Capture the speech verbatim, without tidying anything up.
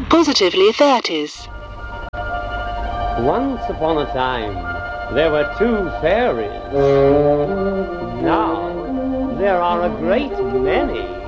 Positively that is. Once upon a time, there were two fairies. Now, there are a great many.